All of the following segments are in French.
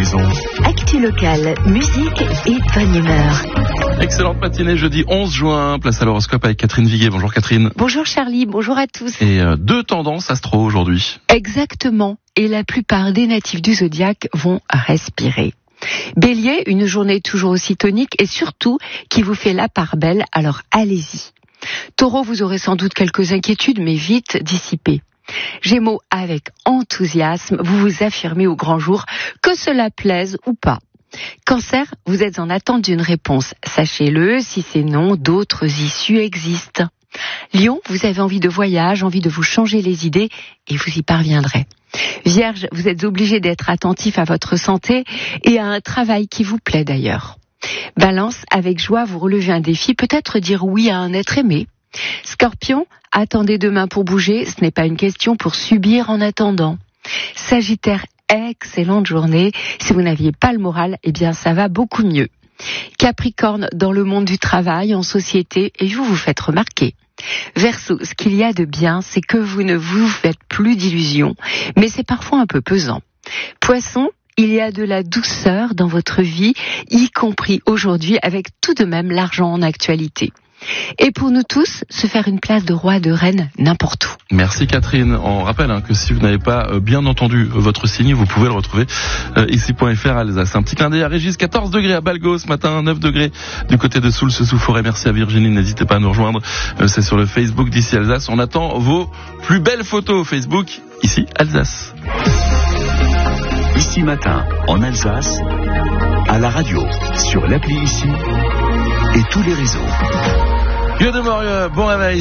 maison. Actu locale, musique et bonne humeur. Excellente matinée, jeudi 11 juin, place à l'horoscope avec Catherine Viguet. Bonjour Catherine. Bonjour Charlie, bonjour à tous. Et deux tendances astro aujourd'hui. Exactement, et la plupart des natifs du zodiaque vont respirer. Bélier, une journée toujours aussi tonique et surtout qui vous fait la part belle, alors allez-y. Taureau, vous aurez sans doute quelques inquiétudes, mais vite dissipées. Gémeaux, avec enthousiasme, vous vous affirmez au grand jour, que cela plaise ou pas. Cancer, vous êtes en attente d'une réponse. Sachez-le, si c'est non, d'autres issues existent. Lion, vous avez envie de voyage, envie de vous changer les idées et vous y parviendrez. Vierge, vous êtes obligé d'être attentif à votre santé et à un travail qui vous plaît d'ailleurs. Balance, avec joie, vous relevez un défi, peut-être dire oui à un être aimé. Scorpion, attendez demain pour bouger, ce n'est pas une question pour subir en attendant. Sagittaire, excellente journée. Si vous n'aviez pas le moral, eh bien ça va beaucoup mieux. Capricorne, dans le monde du travail, en société, et vous vous faites remarquer. Verseau, ce qu'il y a de bien, c'est que vous ne vous faites plus d'illusions, mais c'est parfois un peu pesant. Poisson, il y a de la douceur dans votre vie, y compris aujourd'hui, avec tout de même l'argent en actualité. Et pour nous tous, se faire une place de roi, de reine, n'importe où. Merci Catherine. On rappelle que si vous n'avez pas bien entendu votre signe, vous pouvez le retrouver ici.fr Alsace. Un petit clin d'œil à Régis, 14 degrés à Balgo ce matin, 9 degrés du côté de Soul, sous Forêt. Merci à Virginie, n'hésitez pas à nous rejoindre. C'est sur le Facebook d'ici Alsace. On attend vos plus belles photos Facebook, ici Alsace. Ici Matin, en Alsace, à la radio, sur l'appli Ici et tous les réseaux. Dieu de Morieux, bon réveil,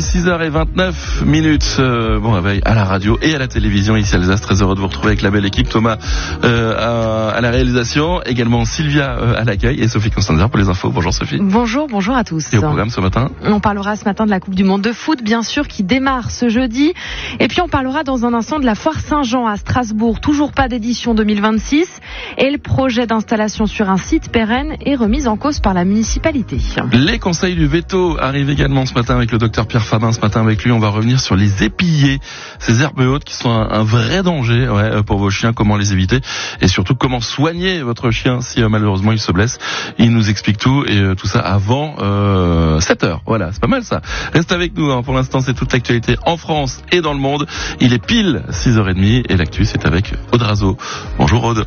6h29. Bon réveil à la radio et à la télévision ici à Alsace. Très heureux de vous retrouver avec la belle équipe. Thomas à la réalisation, également Sylvia à l'accueil et Sophie Constanzer pour les infos. Bonjour Sophie. Bonjour à tous. Et au programme ce matin, on parlera ce matin de la Coupe du Monde de foot, bien sûr, qui démarre ce jeudi. Et puis on parlera dans un instant de la Foire Saint-Jean à Strasbourg. Toujours pas d'édition 2026. Et le projet d'installation sur un site pérenne est remis en cause par la municipalité. Les conseils du veto arrivent également ce matin avec le docteur Pierre Fabin. Ce matin avec lui, on va revenir sur les épillés, ces herbes hautes qui sont un vrai danger pour vos chiens, comment les éviter et surtout comment soigner votre chien si malheureusement il se blesse. Il nous explique tout et tout ça avant 7h. Voilà, c'est pas mal ça. Reste avec nous, pour l'instant c'est toute l'actualité en France et dans le monde. Il est pile 6h30 et l'actu c'est avec Aude Razo. Bonjour Aude.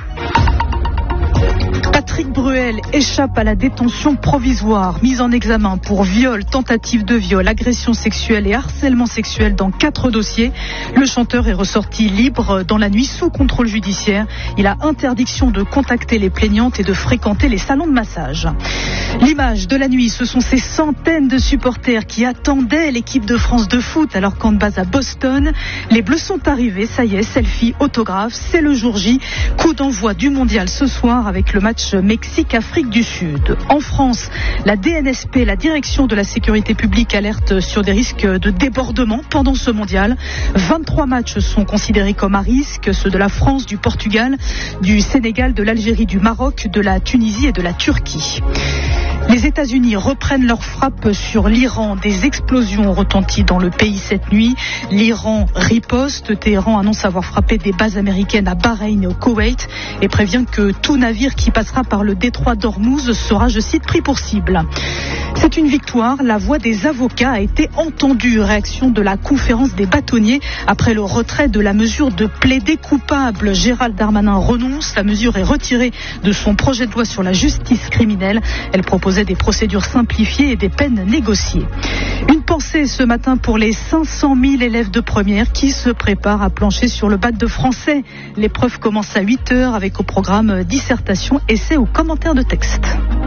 Patrick Bruel échappe à la détention provisoire, mise en examen pour viol, tentative de viol, agression sexuelle et harcèlement sexuel dans 4 dossiers. Le chanteur est ressorti libre dans la nuit sous contrôle judiciaire. Il a interdiction de contacter les plaignantes et de fréquenter les salons de massage. L'image de la nuit, ce sont ces centaines de supporters qui attendaient l'équipe de France de foot alors qu'en base à Boston, les Bleus sont arrivés, ça y est, selfie, autographe, c'est le jour J. Coup d'envoi du mondial ce soir avec le match Mexique-Afrique du Sud. En France, la DNSP, la direction de la sécurité publique, alerte sur des risques de débordement pendant ce mondial. 23 matchs sont considérés comme à risque, ceux de la France, du Portugal, du Sénégal, de l'Algérie, du Maroc, de la Tunisie et de la Turquie. Les États-Unis reprennent leur frappe sur l'Iran. Des explosions ont retenti dans le pays cette nuit. L'Iran riposte. Téhéran annonce avoir frappé des bases américaines à Bahreïn et au Koweït et prévient que tout navire qui passera par le détroit d'Ormuz sera, je cite, pris pour cible. C'est une victoire. La voix des avocats a été entendue. Réaction de la conférence des bâtonniers après le retrait de la mesure de plaider coupable. Gérald Darmanin renonce. La mesure est retirée de son projet de loi sur la justice criminelle. Elle proposait des procédures simplifiées et des peines négociées. Une pensée ce matin pour les 500 000 élèves de première qui se préparent à plancher sur le bac de français. L'épreuve commence à 8h avec au programme dissertation, essai ou commentaire de texte.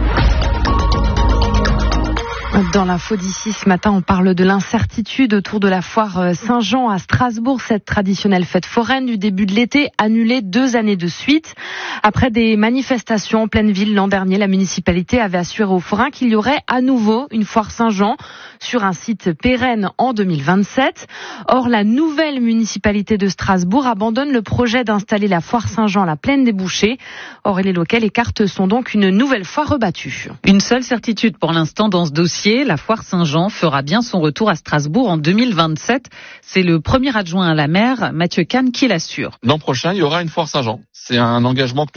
Dans l'info d'ici ce matin, on parle de l'incertitude autour de la foire Saint-Jean à Strasbourg, cette traditionnelle fête foraine du début de l'été, annulée 2 années de suite. Après des manifestations en pleine ville l'an dernier, la municipalité avait assuré aux forains qu'il y aurait à nouveau une foire Saint-Jean sur un site pérenne en 2027. Or, la nouvelle municipalité de Strasbourg abandonne le projet d'installer la foire Saint-Jean à la Plaine des Bouchers. Or, les locaux, les cartes sont donc une nouvelle fois rebattues. Une seule certitude pour l'instant dans ce dossier, la foire Saint-Jean fera bien son retour à Strasbourg en 2027. C'est le premier adjoint à la maire, Mathieu Kahn, qui l'assure. L'an prochain, il y aura une foire Saint-Jean. C'est un engagement que